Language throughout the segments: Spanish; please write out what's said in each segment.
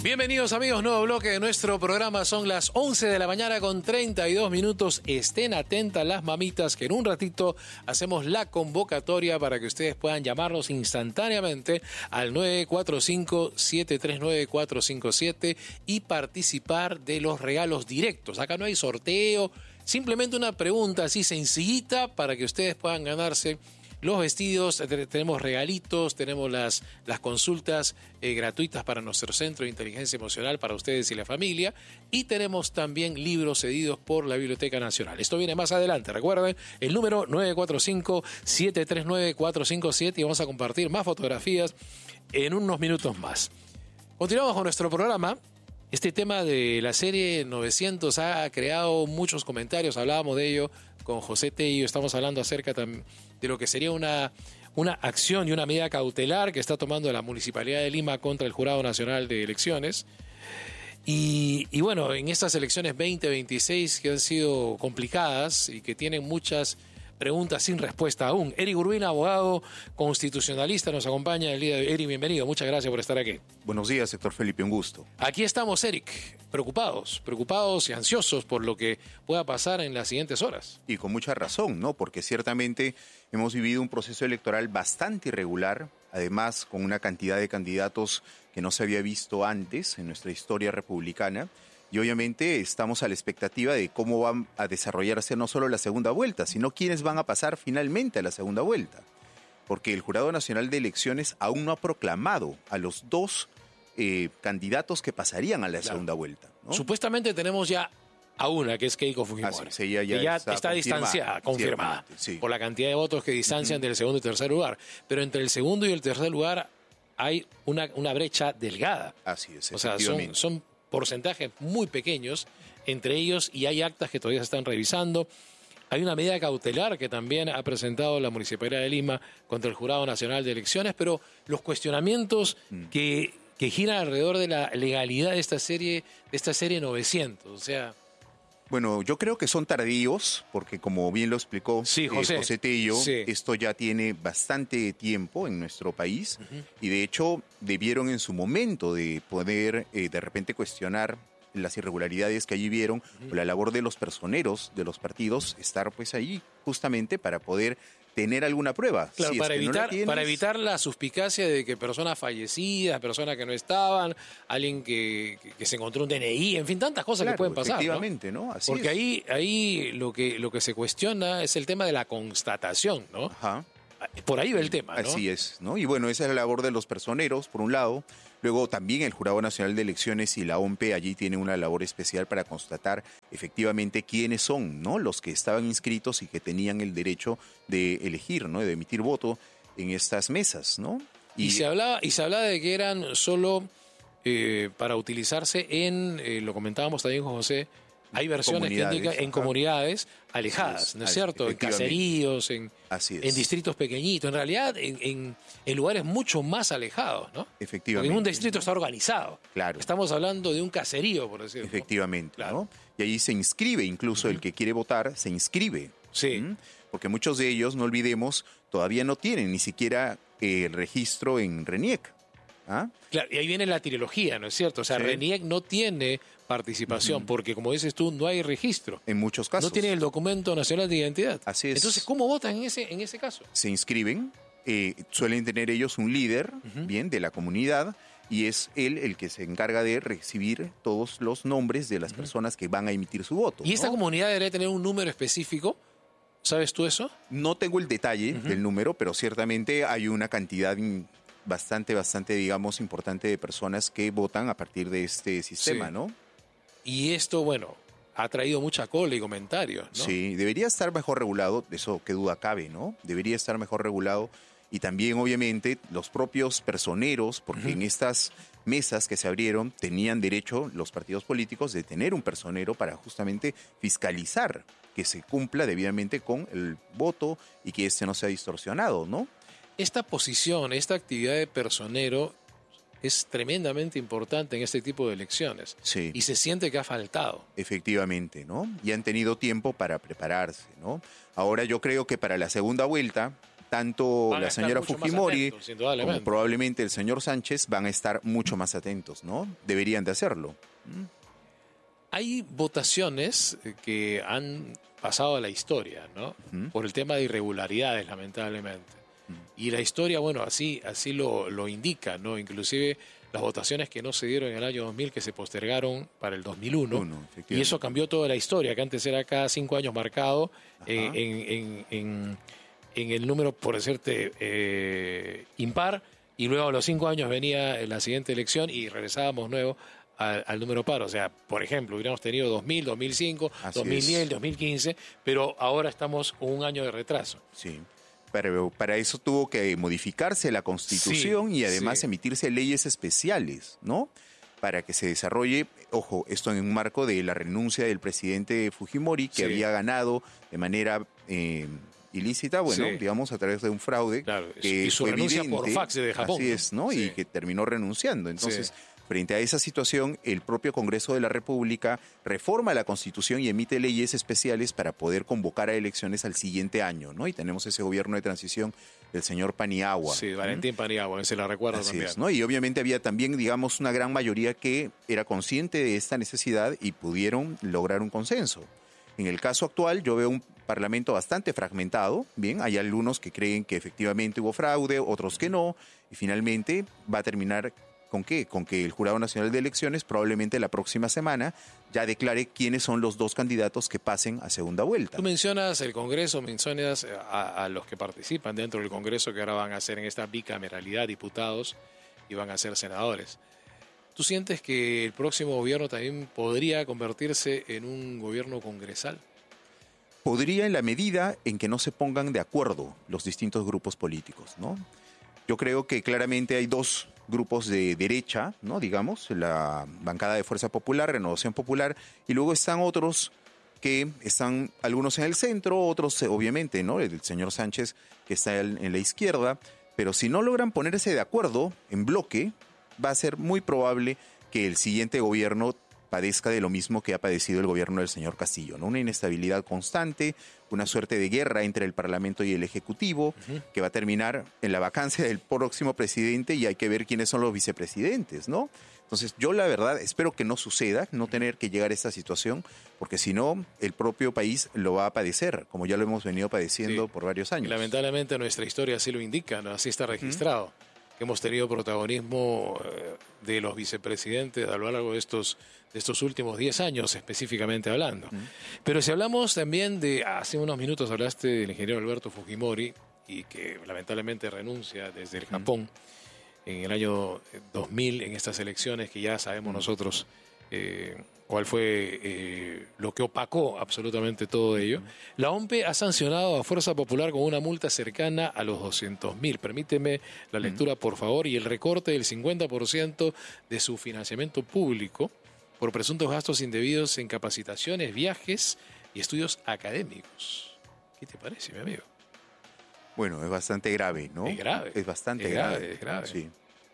Bienvenidos amigos, nuevo bloque de nuestro programa. Son las 11 de la mañana con 32 minutos. Estén atentas las mamitas que en un ratito hacemos la convocatoria para que ustedes puedan llamarnos instantáneamente al 945-739-457 y participar de los regalos directos. Acá no hay sorteo, simplemente una pregunta así sencillita para que ustedes puedan ganarse los vestidos. Tenemos regalitos, tenemos las consultas gratuitas para nuestro centro de inteligencia emocional para ustedes y la familia, y tenemos también libros cedidos por la Biblioteca Nacional. Esto viene más adelante. Recuerden el número 945-739-457 y vamos a compartir más fotografías en unos minutos más. Continuamos con nuestro programa. Este tema de la serie 900 ha creado muchos comentarios. Hablábamos de ello con José Tello. Estamos hablando acerca de lo que sería una acción y una medida cautelar que está tomando la Municipalidad de Lima contra el Jurado Nacional de Elecciones. Y bueno, en estas elecciones 2026 que han sido complicadas y que tienen muchas preguntas sin respuesta aún. Eric Urbina, abogado constitucionalista, nos acompaña el día de hoy. Eric, bienvenido. Muchas gracias por estar aquí. Buenos días, Héctor Felipe, un gusto. Aquí estamos, Eric, preocupados y ansiosos por lo que pueda pasar en las siguientes horas. Y con mucha razón, ¿no? Porque ciertamente hemos vivido un proceso electoral bastante irregular, además con una cantidad de candidatos que no se había visto antes en nuestra historia republicana. Y obviamente estamos a la expectativa de cómo va a desarrollarse no solo la segunda vuelta, sino quiénes van a pasar finalmente a la segunda vuelta. Porque el Jurado Nacional de Elecciones aún no ha proclamado a los dos candidatos que pasarían a la segunda vuelta, ¿no? Supuestamente tenemos ya a una, que es Keiko Fujimori, sí, ella ya está distanciada, confirmada, sí, por la cantidad de votos que distancian del segundo y tercer lugar. Pero entre el segundo y el tercer lugar hay una brecha delgada. Así es, o sea, son porcentajes muy pequeños entre ellos, y hay actas que todavía se están revisando. Hay una medida cautelar que también ha presentado la Municipalidad de Lima contra el Jurado Nacional de Elecciones, pero los cuestionamientos que giran alrededor de la legalidad de esta serie 900, o sea... Bueno, yo creo que son tardíos, porque como bien lo explicó José Tello, esto ya tiene bastante tiempo en nuestro país, y de hecho debieron en su momento de poder de repente cuestionar las irregularidades que allí vieron, por la labor de los personeros de los partidos, estar pues ahí justamente para poder tener alguna prueba. Claro, si para evitar la suspicacia de que personas fallecidas, personas que no estaban, alguien que se encontró un DNI, en fin, tantas cosas que pueden pasar. Efectivamente, ¿no? Así porque es. ahí lo que se cuestiona es el tema de la constatación, ¿no? Ajá. Por ahí va el tema, ¿no? Así es, ¿no? Y bueno, esa es la labor de los personeros, por un lado. Luego también el Jurado Nacional de Elecciones y la OMPE allí tienen una labor especial para constatar efectivamente quiénes son, ¿no? Los que estaban inscritos y que tenían el derecho de elegir, ¿no? De emitir voto en estas mesas, ¿no? Y se hablaba de que eran solo para utilizarse lo comentábamos también con José, hay versiones que indican en comunidades alejadas, ¿no es cierto? En caseríos, en distritos pequeñitos, en realidad en lugares mucho más alejados, ¿no? Efectivamente. Porque en un distrito está organizado. Claro. Estamos hablando de un caserío, por decirlo. Efectivamente, claro, ¿no? Y ahí se inscribe, incluso el que quiere votar, se inscribe. Sí. Porque muchos de ellos, no olvidemos, todavía no tienen ni siquiera el registro en RENIEC. ¿Ah? Claro, y ahí viene la trilogía, ¿no es cierto? O sea, RENIEC no tiene participación porque, como dices tú, no hay registro. En muchos casos. No tiene el documento nacional de identidad. Así es. Entonces, ¿cómo votan en ese caso? Se inscriben, suelen tener ellos un líder, bien, de la comunidad, y es él el que se encarga de recibir todos los nombres de las personas que van a emitir su voto. ¿Y esta comunidad debería tener un número específico? ¿Sabes tú eso? No tengo el detalle del número, pero ciertamente hay una cantidad bastante, digamos, importante de personas que votan a partir de este sistema, ¿no? Y esto, bueno, ha traído mucha cola y comentarios, ¿no? Sí, debería estar mejor regulado, de eso qué duda cabe, ¿no? Debería estar mejor regulado, y también, obviamente, los propios personeros, porque en estas mesas que se abrieron tenían derecho los partidos políticos de tener un personero para justamente fiscalizar que se cumpla debidamente con el voto y que este no sea distorsionado, ¿no? Esta posición, esta actividad de personero es tremendamente importante en este tipo de elecciones. Sí. Y se siente que ha faltado. Efectivamente, ¿no? Y han tenido tiempo para prepararse, ¿no? Ahora yo creo que para la segunda vuelta tanto Van a la estar señora mucho más Fujimori atentos, indudablemente. como probablemente el señor Sánchez van a estar mucho más atentos, ¿no? Deberían de hacerlo. Hay votaciones que han pasado a la historia, ¿no? Por el tema de irregularidades, lamentablemente. Y la historia, bueno, así lo indica, ¿no? Inclusive las votaciones que no se dieron en el año 2000, que se postergaron para el 2001. Y eso cambió toda la historia, que antes era cada 5 años marcado en el número, por decirte, impar, y luego a los 5 años venía la siguiente elección y regresábamos nuevo al número par. O sea, por ejemplo, hubiéramos tenido 2000, 2005, Así 2010, es. 2015, pero ahora estamos con un año de retraso. Sí. Pero para eso tuvo que modificarse la Constitución y además emitirse leyes especiales, ¿no? Para que se desarrolle, ojo, esto en un marco de la renuncia del presidente Fujimori, que había ganado de manera ilícita, bueno, digamos, a través de un fraude. Claro, que y su fue renuncia evidente, por fax de Japón. Así es, ¿no? Y que terminó renunciando. Entonces, frente a esa situación, el propio Congreso de la República reforma la Constitución y emite leyes especiales para poder convocar a elecciones al siguiente año, ¿no? Y tenemos ese gobierno de transición del señor Paniagua. Sí, Valentín Paniagua, se la recuerdo Así también. es, ¿no? Y obviamente había también, digamos, una gran mayoría que era consciente de esta necesidad y pudieron lograr un consenso. En el caso actual, yo veo un parlamento bastante fragmentado. Bien, hay algunos que creen que efectivamente hubo fraude, otros que no, y finalmente va a terminar ¿con qué? Con que el Jurado Nacional de Elecciones probablemente la próxima semana ya declare quiénes son los 2 candidatos que pasen a segunda vuelta. Tú mencionas el Congreso, mencionas a los que participan dentro del Congreso, que ahora van a ser en esta bicameralidad diputados y van a ser senadores. ¿Tú sientes que el próximo gobierno también podría convertirse en un gobierno congresal? Podría, en la medida en que no se pongan de acuerdo los distintos grupos políticos, ¿no? Yo creo que claramente hay 2 grupos de derecha, ¿no? Digamos, la bancada de Fuerza Popular, Renovación Popular, y luego están otros que están, algunos en el centro, otros obviamente, ¿no? El señor Sánchez, que está en la izquierda, pero si no logran ponerse de acuerdo en bloque, va a ser muy probable que el siguiente gobierno padezca de lo mismo que ha padecido el gobierno del señor Castillo, ¿no? Una inestabilidad constante, una suerte de guerra entre el Parlamento y el Ejecutivo, que va a terminar en la vacancia del próximo presidente y hay que ver quiénes son los vicepresidentes, ¿no? Entonces, yo la verdad espero que no suceda, no tener que llegar a esta situación, porque si no, el propio país lo va a padecer, como ya lo hemos venido padeciendo por varios años. Y lamentablemente nuestra historia así lo indica, ¿no? Así está registrado. Que hemos tenido protagonismo de los vicepresidentes a lo largo de estos últimos 10 años, específicamente hablando. Pero si hablamos también de, hace unos minutos hablaste del ingeniero Alberto Fujimori, y que lamentablemente renuncia desde el Japón en el año 2000, en estas elecciones que ya sabemos nosotros cuál fue lo que opacó absolutamente todo ello. La OMPE ha sancionado a Fuerza Popular con una multa cercana a los 200.000. Permíteme la lectura, por favor, y el recorte del 50% de su financiamiento público por presuntos gastos indebidos en capacitaciones, viajes y estudios académicos. ¿Qué te parece, mi amigo? Bueno, es bastante grave, ¿no? Es grave. Es bastante grave. Es grave. Sí.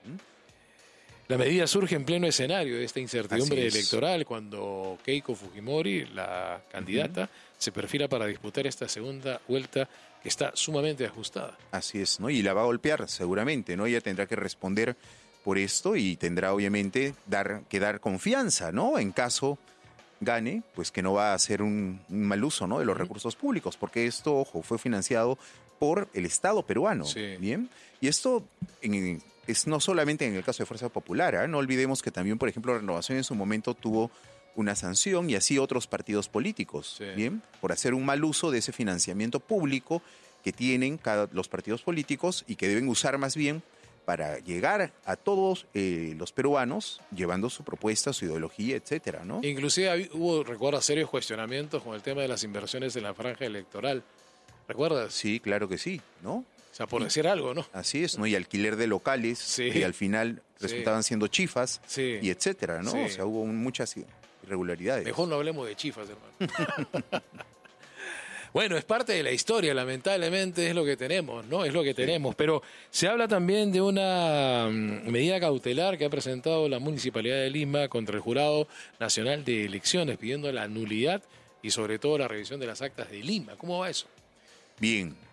La medida surge en pleno escenario de esta incertidumbre electoral cuando Keiko Fujimori, la candidata, se perfila para disputar esta segunda vuelta que está sumamente ajustada. Así es, ¿no? Y la va a golpear seguramente, ¿no? Ella tendrá que responder por esto y tendrá obviamente que dar confianza, ¿no? En caso gane, pues que no va a hacer un mal uso, ¿no? De los recursos públicos, porque esto, ojo, fue financiado por el Estado peruano, ¿bien? Y esto es no solamente en el caso de Fuerza Popular, ¿eh? No olvidemos que también, por ejemplo, Renovación en su momento tuvo una sanción y así otros partidos políticos, ¿bien? Por hacer un mal uso de ese financiamiento público que tienen los partidos políticos y que deben usar más bien para llegar a todos los peruanos llevando su propuesta, su ideología, etcétera, ¿no? Inclusive hubo, recuerda, serios cuestionamientos con el tema de las inversiones en la franja electoral. ¿Recuerdas? Sí, claro que sí, ¿no? O sea, por decir algo, ¿no? Así es, ¿no? Y alquiler de locales que al final resultaban siendo chifas y etcétera, ¿no? O sea, hubo muchas irregularidades. Mejor no hablemos de chifas, hermano. Bueno, es parte de la historia, lamentablemente es lo que tenemos, ¿no? Es lo que tenemos. Pero se habla también de una medida cautelar que ha presentado la Municipalidad de Lima contra el Jurado Nacional de Elecciones, pidiendo la nulidad y sobre todo la revisión de las actas de Lima. ¿Cómo va eso? Bien,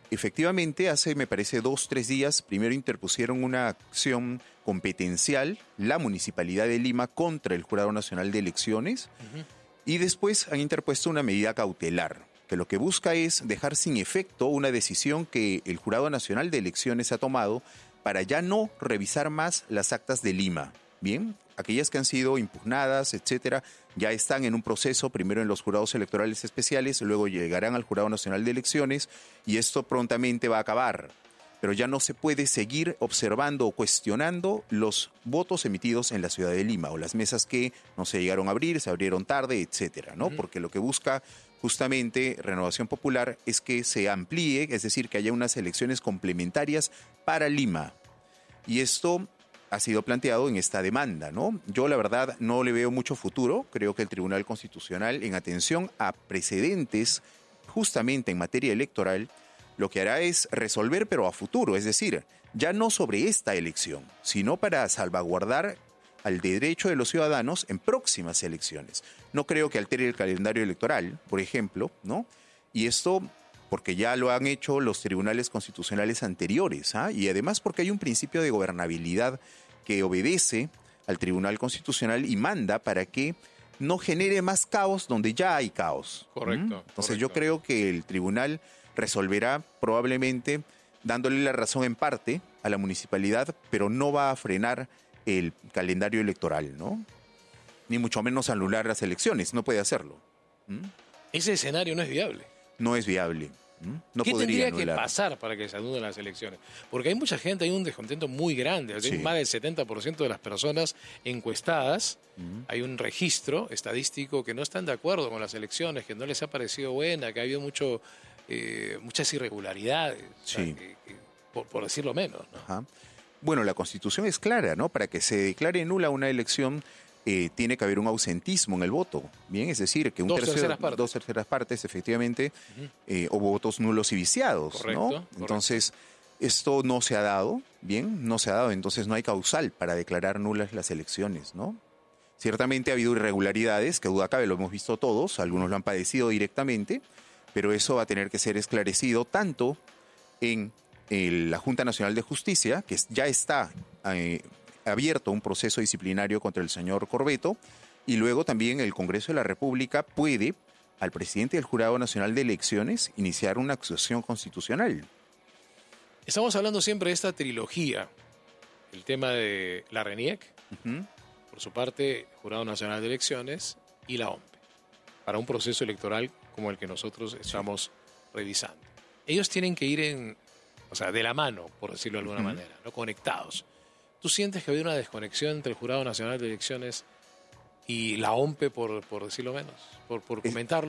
efectivamente, hace, me parece, 2-3 días, primero interpusieron una acción competencial, la Municipalidad de Lima, contra el Jurado Nacional de Elecciones, y después han interpuesto una medida cautelar, que lo que busca es dejar sin efecto una decisión que el Jurado Nacional de Elecciones ha tomado para ya no revisar más las actas de Lima. Bien, aquellas que han sido impugnadas, etcétera, ya están en un proceso, primero en los jurados electorales especiales, luego llegarán al Jurado Nacional de Elecciones y esto prontamente va a acabar. Pero ya no se puede seguir observando o cuestionando los votos emitidos en la ciudad de Lima o las mesas que no se llegaron a abrir, se abrieron tarde, etcétera, ¿no? Porque lo que busca justamente Renovación Popular es que se amplíe, es decir, que haya unas elecciones complementarias para Lima. Y esto ha sido planteado en esta demanda, ¿no? Yo, la verdad, no le veo mucho futuro. Creo que el Tribunal Constitucional, en atención a precedentes justamente en materia electoral, lo que hará es resolver, pero a futuro, es decir, ya no sobre esta elección, sino para salvaguardar al derecho de los ciudadanos en próximas elecciones. No creo que altere el calendario electoral, por ejemplo, ¿no? Y esto porque ya lo han hecho los tribunales constitucionales anteriores, ¿ah? Y además porque hay un principio de gobernabilidad que obedece al Tribunal Constitucional y manda para que no genere más caos donde ya hay caos. Correcto. Entonces yo creo que el tribunal resolverá probablemente dándole la razón en parte a la municipalidad, pero no va a frenar el calendario electoral, ¿no? Ni mucho menos anular las elecciones, no puede hacerlo. Ese escenario no es viable. No es viable. No ¿Qué podría tendría que anular. pasar para que se anulen las elecciones? Porque hay mucha gente, hay un descontento muy grande. Hay Sí. más del 70% de las personas encuestadas, hay un registro estadístico que no están de acuerdo con las elecciones, que no les ha parecido buena, que ha habido muchas irregularidades, o sea, Sí. por decirlo menos, ¿no? Ajá. Bueno, la Constitución es clara, ¿no? Para que se declare nula una elección, tiene que haber un ausentismo en el voto, ¿bien? Es decir, que Dos terceras partes, efectivamente, o votos nulos y viciados, Correcto, ¿no? Entonces, esto no se ha dado, ¿bien? No se ha dado, entonces no hay causal para declarar nulas las elecciones, ¿no? Ciertamente ha habido irregularidades, que duda cabe, lo hemos visto todos, algunos lo han padecido directamente, pero eso va a tener que ser esclarecido tanto en la Junta Nacional de Justicia, que ya está abierto un proceso disciplinario contra el señor Corbeto, y luego también el Congreso de la República puede, al presidente del Jurado Nacional de Elecciones, iniciar una acusación constitucional. Estamos hablando siempre de esta trilogía, el tema de la RENIEC, por su parte, Jurado Nacional de Elecciones y la OMP, para un proceso electoral como el que nosotros estamos revisando. Ellos tienen que ir de la mano, por decirlo de alguna manera, ¿no? Conectados. ¿Tú sientes que había una desconexión entre el Jurado Nacional de Elecciones y la OMP, por decirlo menos, por comentarlo?